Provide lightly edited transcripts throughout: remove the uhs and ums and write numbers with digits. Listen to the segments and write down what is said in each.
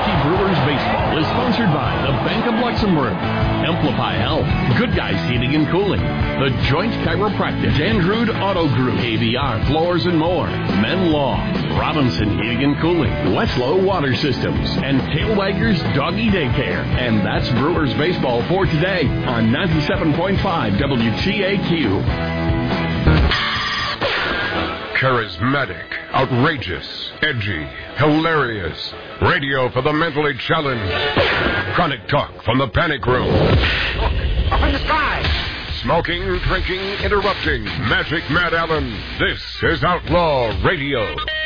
Milwaukee Brewers baseball is sponsored by the Bank of Luxembourg, Amplify Health, Good Guys Heating and Cooling, The Joint Chiropractic, Jandrude Auto Group, ABR Floors and More, Men Law, Robinson Heating and Cooling, Westlow Water Systems, and Tailwaggers Doggy Daycare. And that's Brewers baseball for today on 97.5 WTAQ. Charismatic, outrageous, edgy, hilarious. Radio for the mentally challenged. Chronic talk from the panic room. Look, up in the sky. Smoking, drinking, interrupting. Magic Matt Allen. This is Outlaw Radio.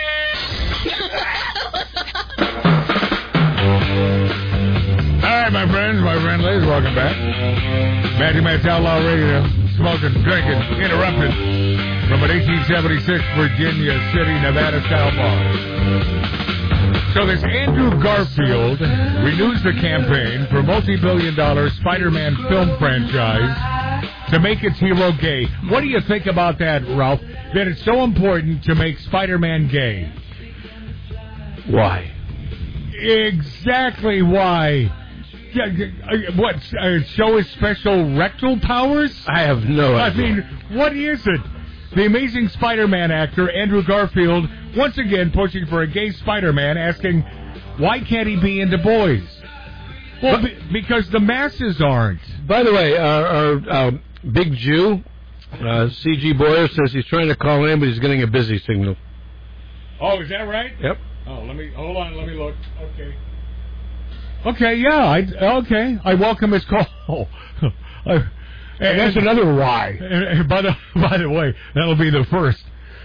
All right, my friendlies, welcome back. Magic Matt's Outlaw Radio. Smoking, drinking, interrupted. From an 1876 Virginia City, Nevada-style bar. So this Andrew Garfield renews the campaign for multi-billion-dollar Spider-Man film franchise to make its hero gay. What do you think about that, Ralph? That it's so important to make Spider-Man gay? Why? Exactly why. What? Show his special rectal powers? I have no idea. I mean, what is it? The amazing Spider-Man actor, Andrew Garfield, once again pushing for a gay Spider-Man, asking, why can't he be into boys? Well, because the masses aren't. By the way, our big Jew, C.G. Boyer, says he's trying to call in, but he's getting a busy signal. Oh, is that right? Yep. Oh, let me look. Okay, yeah, I welcome his call. And that's another why. And by the way, that'll be the first.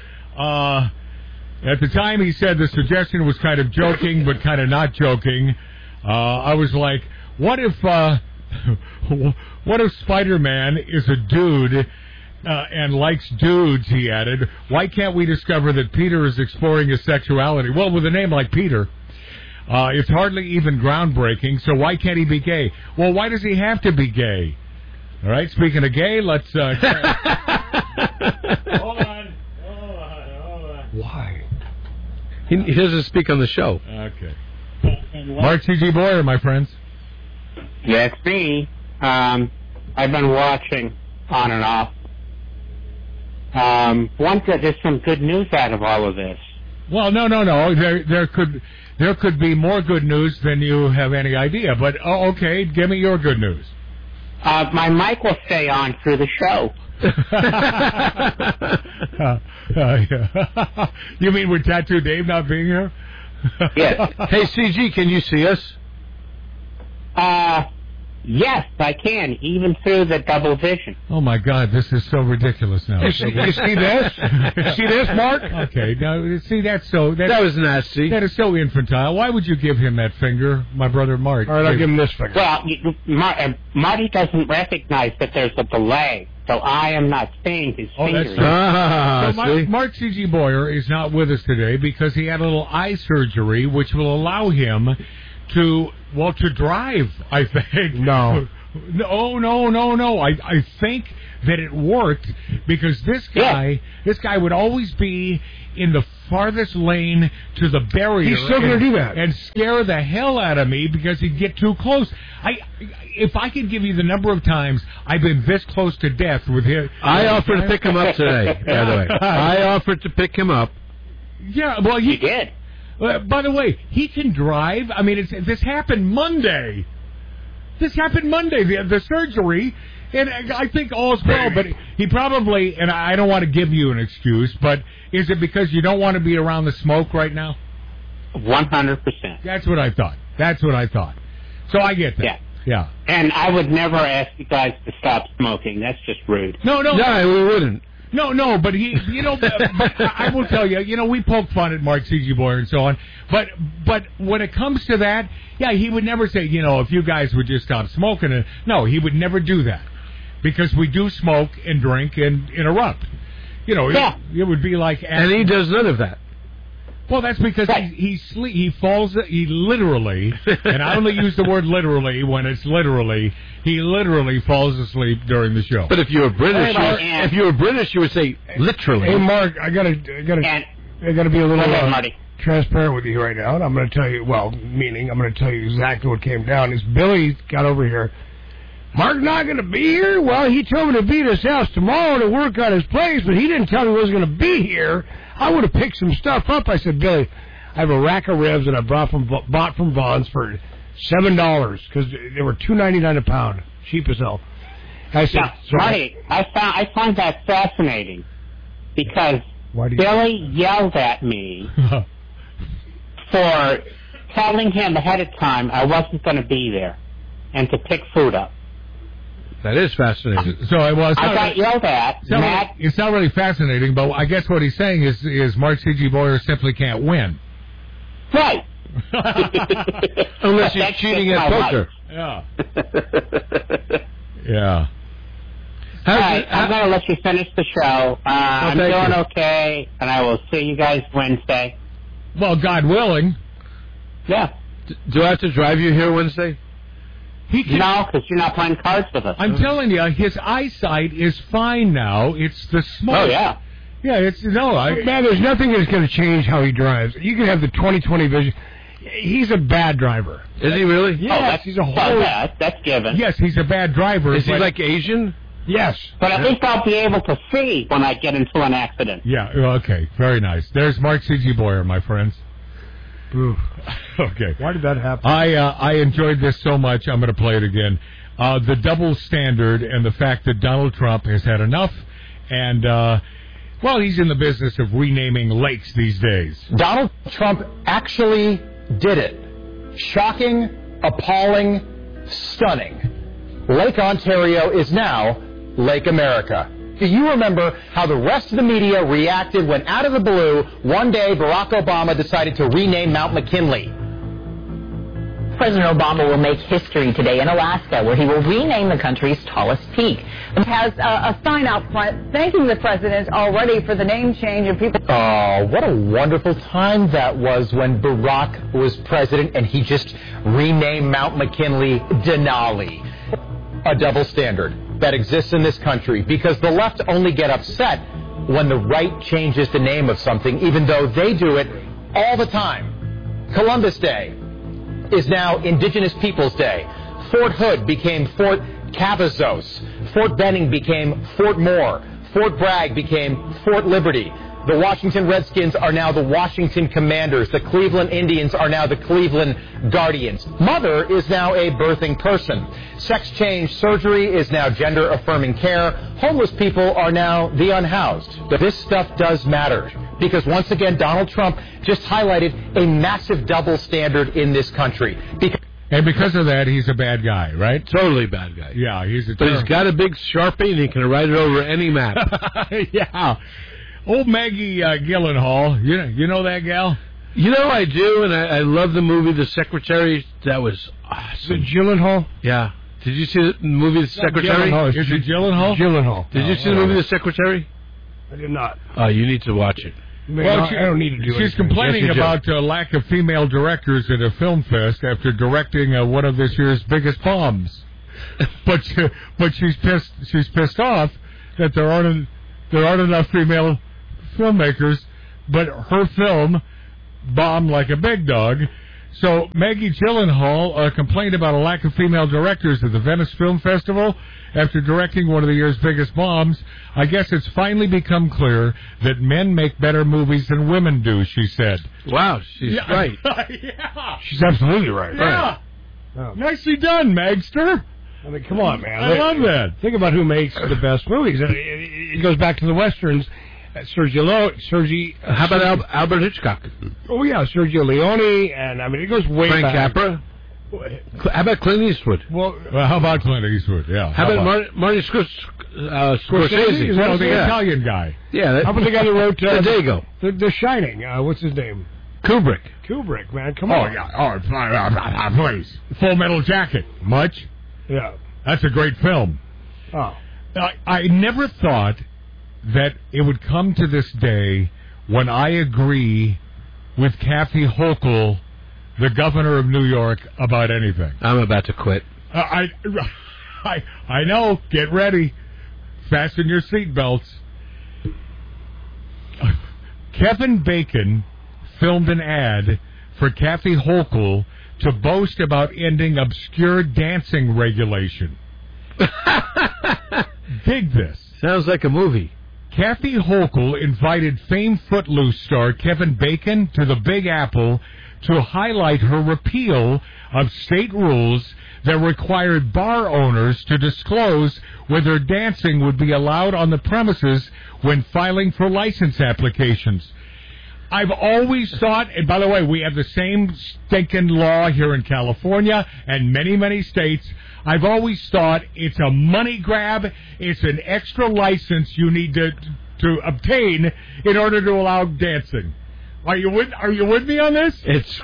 At the time he said the suggestion was kind of joking, but kind of not joking. I was like, what if Spider-Man is a dude and likes dudes, he added. Why can't we discover that Peter is exploring his sexuality? Well, with a name like Peter, it's hardly even groundbreaking, so why can't he be gay? Well, why does he have to be gay? All right, speaking of gay, let's... Hold on. Why? He doesn't speak on the show. Okay. Mark C.G. Boyer, my friends. Yes, me. I've been watching on and off. There's some good news out of all of this. Well, no. There could be more good news than you have any idea. But, okay, give me your good news. My mic will stay on through the show. You mean with Tattoo Dave not being here? Yes. Hey, CG, can you see us? Yes, I can, even through the double vision. Oh, my God, this is so ridiculous now. You see this? See this, Mark? Okay, now, see, that was nasty. That is so infantile. Why would you give him that finger, my brother Mark? All right, I'll give him this finger. Well, Marty doesn't recognize that there's a delay, so I am not seeing his finger. That's so Mark C.G. Boyer is not with us today because he had a little eye surgery, which will allow him to drive, I think. No. I think that it worked because this guy would always be in the farthest lane to the barrier. He's still going to do that. And scare the hell out of me because he'd get too close. If I could give you the number of times I've been this close to death with him. I offered to pick him up today, by the way. I offered to pick him up. Yeah, well, you did. By the way, he can drive. I mean, this happened Monday. The surgery, and I think all's well, but he probably, and I don't want to give you an excuse, but is it because you don't want to be around the smoke right now? 100%. That's what I thought. So I get that. Yeah. And I would never ask you guys to stop smoking. That's just rude. No, we wouldn't. No, but but I will tell you, we poke fun at Mark C.G. Boyer and so on, but when it comes to that, he would never say, if you guys would just stop smoking. No, he would never do that because we do smoke and drink and interrupt. It would be like... And he does none of that. Well, that's because he literally, and I only use the word literally when it's literally, he literally falls asleep during the show. But if you were British, you would say literally. Hey, Mark, I gotta be a little. Go ahead, Marty. transparent with you right now, and I'm going to tell you, meaning I'm going to tell you exactly what came down, is Billy got over here. Mark's not going to be here? Well, he told me to be at his house tomorrow to work on his place, but he didn't tell me he wasn't going to be here. I would have picked some stuff up. I said, Billy, I have a rack of ribs that I bought from Vaughn's for $7 because they were $2.99 a pound, cheap as hell. I said, Marty, I find that fascinating because Billy yelled at me for telling him ahead of time I wasn't going to be there and to pick food up. That is fascinating. So I got yelled at. It's not really fascinating, but I guess what he's saying is Mark C.G. Boyer simply can't win. Right. Unless he's cheating at poker. Yeah. Yeah. All right, I'm going to let you finish the show. I'm doing okay, and I will see you guys Wednesday. Well, God willing. Yeah. Do I have to drive you here Wednesday? No, because you're not playing cards with us. I'm telling you, his eyesight is fine now. It's the smoke. Oh, yeah. Yeah, man, there's nothing that's going to change how he drives. You can have the 20/20 vision. He's a bad driver. Is he really? Yes, he's a whole... that's given. Yes, he's a bad driver. Is he like Asian? Yes. But at least I'll be able to see when I get into an accident. Yeah, okay. Very nice. There's Mark C.G. Boyer, my friends. Ooh. Okay. Why did that happen? I enjoyed this so much, I'm going to play it again. The double standard and the fact that Donald Trump has had enough, and, he's in the business of renaming lakes these days. Donald Trump actually did it. Shocking, appalling, stunning. Lake Ontario is now Lake America. Do you remember how the rest of the media reacted when, out of the blue, one day Barack Obama decided to rename Mount McKinley? President Obama will make history today in Alaska, where he will rename the country's tallest peak. It has a sign out front thanking the president already for the name change. And people. Oh, what a wonderful time that was when Barack was president and he just renamed Mount McKinley Denali. A double standard that exists in this country because the left only get upset when the right changes the name of something, even though they do it all the time. Columbus Day is now Indigenous Peoples Day. Fort Hood became Fort Cavazos. Fort Benning became Fort Moore. Fort Bragg became Fort Liberty. The Washington Redskins are now the Washington Commanders. The Cleveland Indians are now the Cleveland Guardians. Mother is now a birthing person. Sex change surgery is now gender-affirming care. Homeless people are now the unhoused. This stuff does matter because, once again, Donald Trump just highlighted a massive double standard in this country. And because of that, he's a bad guy, right? Totally bad guy. Yeah, But he's got a big Sharpie and he can write it over any map. Yeah. Old Maggie Gyllenhaal, you know that gal? You know I do, and I love the movie The Secretary. That was awesome. The Gyllenhaal? Yeah. Did you see the movie The Secretary? Is it Gyllenhaal? Gyllenhaal. Did you see the movie The Secretary? I did not. Oh, you need to watch it. Well, I don't need to do it. She's complaining about lack of female directors at a film fest after directing one of this year's biggest bombs. but she's pissed off that there aren't enough female filmmakers, but her film bombed like a big dog. So Maggie Gyllenhaal complained about a lack of female directors at the Venice Film Festival after directing one of the year's biggest bombs. I guess it's finally become clear that men make better movies than women do, she said. Wow, she's right. Yeah. She's absolutely right. Yeah. Oh. Nicely done, Magster. I mean, come on, man. I love that. Think about who makes the best movies. It goes back to the Westerns. How about Albert Hitchcock? Oh, yeah, Sergio Leone, and I mean, it goes way Frank back. Capra? How about Clint Eastwood? Well, how about Clint Eastwood? Yeah. How about Martin Scorsese? Well, the Italian guy. Yeah. How about the guy who wrote The Dago? The Shining. What's his name? Kubrick, man. Come on. Oh, yeah. Oh, please. Full Metal Jacket. Much? Yeah. That's a great film. Oh. I never thought that it would come to this day when I agree with Kathy Hochul, the governor of New York, about anything. I'm about to quit. I know. Get ready. Fasten your seatbelts. Kevin Bacon filmed an ad for Kathy Hochul to boast about ending obscure dancing regulation. Dig this. Sounds like a movie. Kathy Hochul invited famed Footloose star Kevin Bacon to the Big Apple to highlight her repeal of state rules that required bar owners to disclose whether dancing would be allowed on the premises when filing for license applications. I've always thought, and by the way, we have the same stinking law here in California and many, many states. I've always thought it's a money grab. It's an extra license you need to obtain in order to allow dancing. Are you with me on this?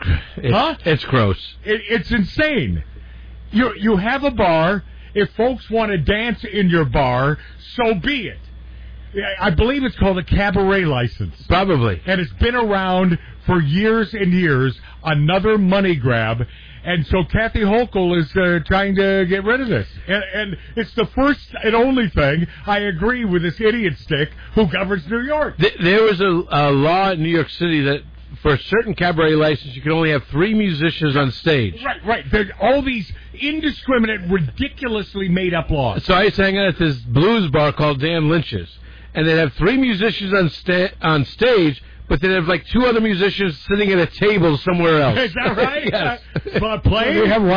It's gross. It's insane. You have a bar. If folks want to dance in your bar, so be it. I believe it's called a cabaret license. Probably. And it's been around for years and years, another money grab. And so Kathy Hochul is trying to get rid of this. And it's the first and only thing I agree with this idiot stick who governs New York. There was a law in New York City that for a certain cabaret license, you can only have 3 musicians on stage. Right. There's all these indiscriminate, ridiculously made-up laws. So I was hanging out at this blues bar called Dan Lynch's. And they'd have 3 musicians on stage, but they'd have like 2 other musicians sitting at a table somewhere else. Is that right? Yes. Playing? They have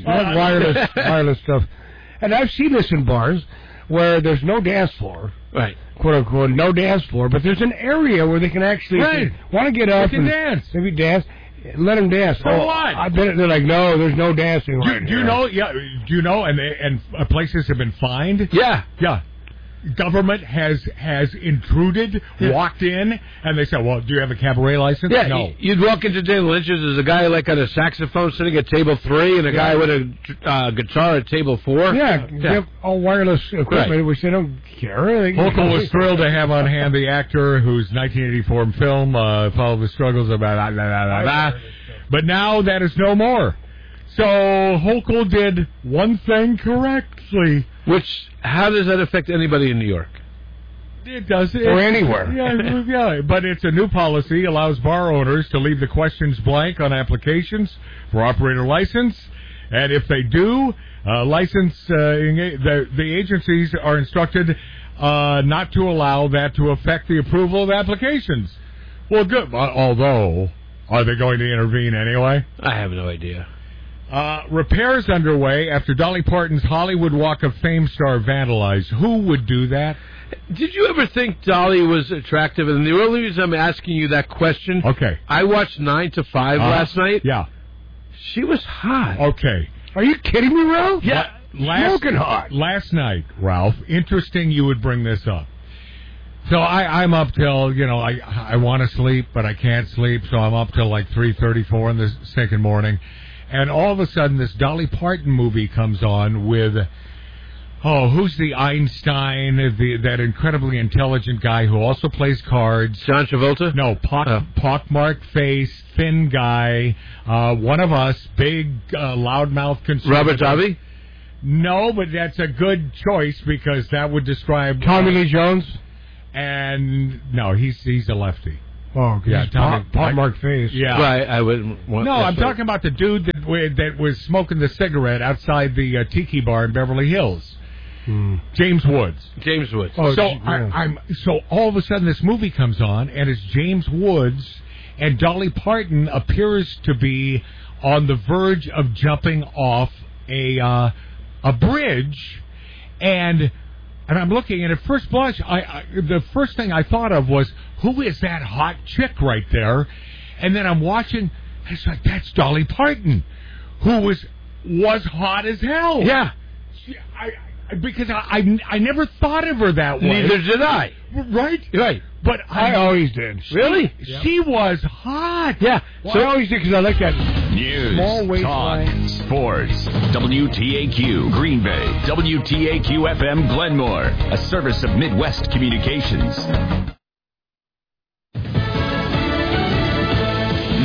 wireless stuff. And I've seen this in bars where there's no dance floor. Right. Quote unquote, no dance floor, but there's an area where they can actually want to get up and dance. Maybe dance. Let them dance. For what? I bet they're like, no, there's no dancing. Do you know? Yeah. Do you know? And places have been fined. Yeah. Government has intruded, walked in, and they said, well, do you have a cabaret license? Yeah, no. You'd walk into Dan Lynch's, there's a guy like on a saxophone sitting at table 3, and a guy with a guitar at table 4. Yeah. They have all wireless equipment, which they don't care. Hochul was thrilled to have on hand the actor whose 1984 film followed the struggles of but now that is no more. So Hochul did one thing correctly. How does that affect anybody in New York? It does. Or anywhere. Yeah, but it's a new policy, allows bar owners to leave the questions blank on applications for operator license. And if they do, the agencies are instructed not to allow that to affect the approval of applications. Well, good. Although, are they going to intervene anyway? I have no idea. Repairs underway after Dolly Parton's Hollywood Walk of Fame star vandalized. Who would do that? Did you ever think Dolly was attractive? And the only reason I'm asking you that question, okay, I watched 9 to 5 last night. Yeah. She was hot. Okay. Are you kidding me, Ralph? Yeah. Smoking hot. Last night, Ralph, interesting you would bring this up. So I'm up till, I want to sleep, but I can't sleep, so I'm up till like 3:34 in the second morning. And all of a sudden, this Dolly Parton movie comes on with, who's the Einstein, that incredibly intelligent guy who also plays cards? John Travolta? No, pockmarked face, thin guy, one of us, big, loudmouth conservative. Robert Davi? No, but that's a good choice because that would describe... Tommy Lee Jones? And, no, he's a lefty. Oh, yeah, pockmarked face. Yeah, right. I wouldn't want. No, I'm talking about the dude that was smoking the cigarette outside the Tiki Bar in Beverly Hills. James Woods. James Woods. Oh, so all of a sudden this movie comes on and it's James Woods and Dolly Parton appears to be on the verge of jumping off a bridge and I'm looking, and at first blush, the first thing I thought of was, who is that hot chick right there? And then I'm watching, and it's like, that's Dolly Parton, who was hot as hell. Yeah. Because I never thought of her that way. Neither did I. Right. But I always did. Really? She was hot. Yeah. Well, so I always did because I like that news, small waistline. talk, sports. WTAQ Green Bay. WTAQ FM Glenmore. A service of Midwest Communications.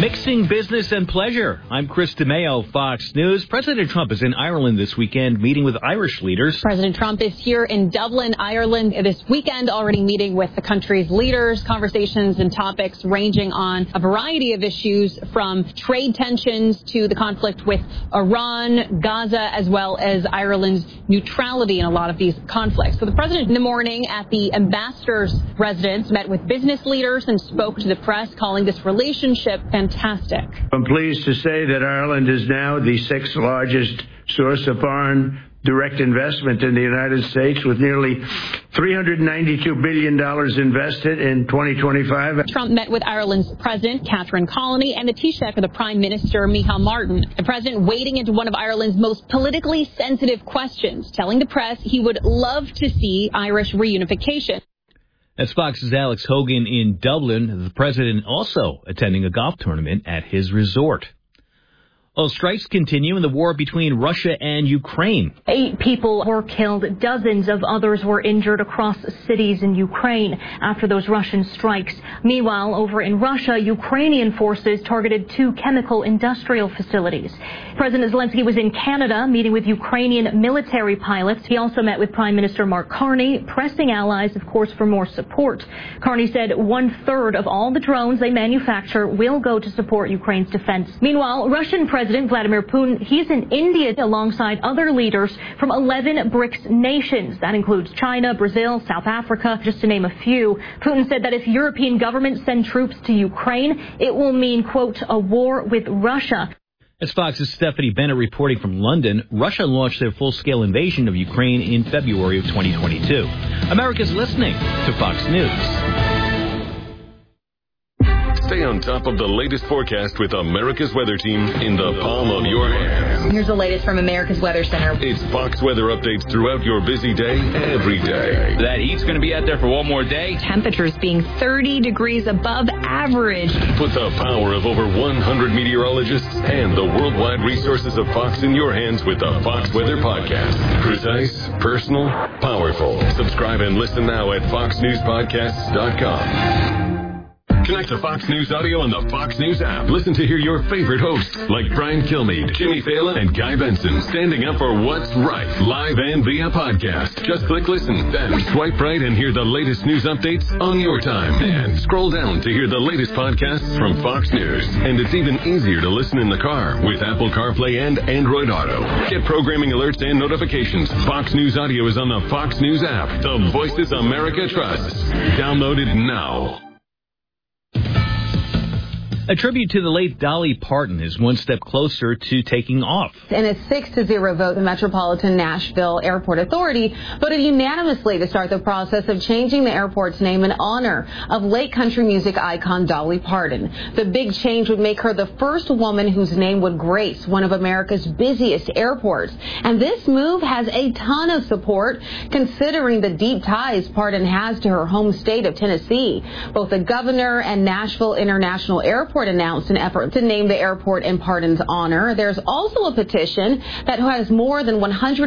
Mixing business and pleasure. I'm Chris DeMeo, Fox News. President Trump is in Ireland this weekend, meeting with Irish leaders. President Trump is here in Dublin, Ireland, this weekend, already meeting with the country's leaders. Conversations and topics ranging on a variety of issues, from trade tensions to the conflict with Iran, Gaza, as well as Ireland's neutrality in a lot of these conflicts. So the president in the morning at the ambassador's residence met with business leaders and spoke to the press, calling this relationship fantastic. I'm pleased to say that Ireland is now the sixth largest source of foreign direct investment in the United States, with nearly $392 billion invested in 2025. Trump met with Ireland's President, Catherine Colony, and the Taoiseach of the Prime Minister, Micheál Martin. The president wading into one of Ireland's most politically sensitive questions, telling the press he would love to see Irish reunification. That's Fox's Alex Hogan in Dublin. The president also attending a golf tournament at his resort. Well, strikes continue in the war between Russia and Ukraine. 8 people were killed. Dozens of others were injured across cities in Ukraine after those Russian strikes. Meanwhile, over in Russia, Ukrainian forces targeted 2 chemical industrial facilities. President Zelensky was in Canada meeting with Ukrainian military pilots. He also met with Prime Minister Mark Carney, pressing allies, of course, for more support. Carney said 1/3 of all the drones they manufacture will go to support Ukraine's defense. Meanwhile, Russian President Vladimir Putin, he's in India alongside other leaders from 11 BRICS nations. That includes China, Brazil, South Africa, just to name a few. Putin said that if European governments send troops to Ukraine, it will mean, quote, a war with Russia. As Fox's Stephanie Bennett reporting from London, Russia launched their full-scale invasion of Ukraine in February of 2022. America's listening to Fox News. Stay on top of the latest forecast with America's Weather Team in the palm of your hand. Here's the latest from America's Weather Center. It's Fox weather updates throughout your busy day, every day. That heat's going to be out there for one more day. Temperatures being 30 degrees above average. Put the power of over 100 meteorologists and the worldwide resources of Fox in your hands with the Fox Weather Podcast. Precise, personal, powerful. Subscribe and listen now at foxnewspodcasts.com. Connect to Fox News Audio on the Fox News app. Listen to hear your favorite hosts like Brian Kilmeade, Jimmy Fallon, and Guy Benson standing up for what's right, live and via podcast. Just click listen, then swipe right and hear the latest news updates on your time. And scroll down to hear the latest podcasts from Fox News. And it's even easier to listen in the car with Apple CarPlay and Android Auto. Get programming alerts and notifications. Fox News Audio is on the Fox News app. The voices America trusts. Download it now. A tribute to the late Dolly Parton is one step closer to taking off. In a 6-0 vote, the Metropolitan Nashville Airport Authority voted unanimously to start the process of changing the airport's name in honor of late country music icon Dolly Parton. The big change would make her the first woman whose name would grace one of America's busiest airports. And this move has a ton of support, considering the deep ties Parton has to her home state of Tennessee. Both the governor and Nashville International Airport announced an effort to name the airport in Parton's honor. There's also a petition that has more than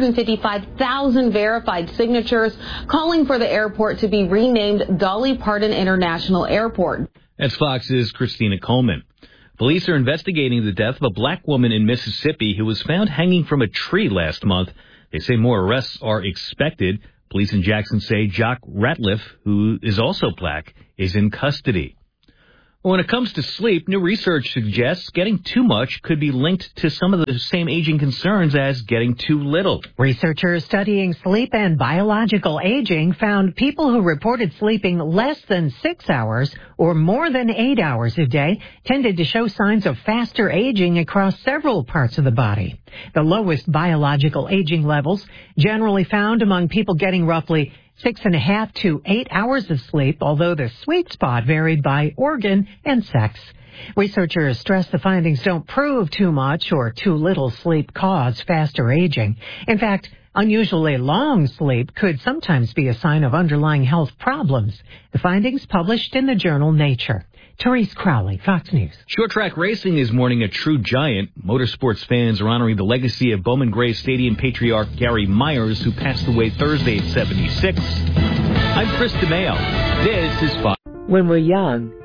155,000 verified signatures calling for the airport to be renamed Dolly Parton International Airport. That's Fox's Christina Coleman. Police are investigating the death of a black woman in Mississippi who was found hanging from a tree last month. They say more arrests are expected. Police in Jackson say Jock Ratliff, who is also black, is in custody. When it comes to sleep, new research suggests getting too much could be linked to some of the same aging concerns as getting too little. Researchers studying sleep and biological aging found people who reported sleeping less than 6 hours or more than 8 hours a day tended to show signs of faster aging across several parts of the body. The lowest biological aging levels generally found among people getting roughly 6.5 to 8 hours of sleep, although the sweet spot varied by organ and sex. Researchers stress the findings don't prove too much or too little sleep cause faster aging. In fact, unusually long sleep could sometimes be a sign of underlying health problems. The findings published in the journal Nature. Therese Crowley, Fox News. Short track racing is mourning a true giant. Motorsports fans are honoring the legacy of Bowman Gray Stadium patriarch Gary Myers, who passed away Thursday at 76. I'm Chris DeMeo. This is Fox. When we're young,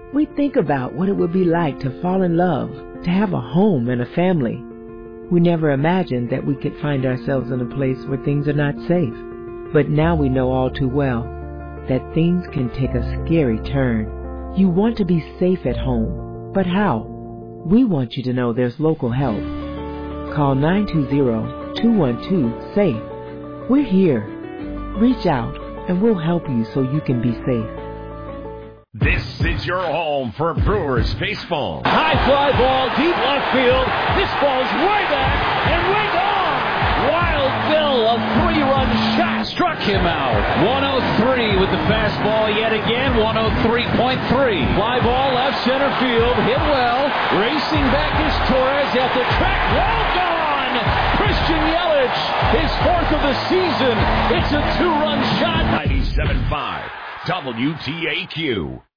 We think about what it would be like to fall in love, to have a home and a family. We never imagined that we could find ourselves in a place where things are not safe. But now we know all too well that things can take a scary turn. You want to be safe at home, but how? We want you to know there's local help. Call 920-212-SAFE. We're here. Reach out and we'll help you so you can be safe. This is your home for Brewers baseball. High fly ball, deep left field. This ball's way back and way gone. Wild Bill, a 3-run shot, struck him out. 103 with the fastball yet again. 103.3. Fly ball left center field, hit well. Racing back is Torres at the track. Well gone. Christian Yelich, his 4th of the season. It's a 2-run shot. 97.5 WTAQ.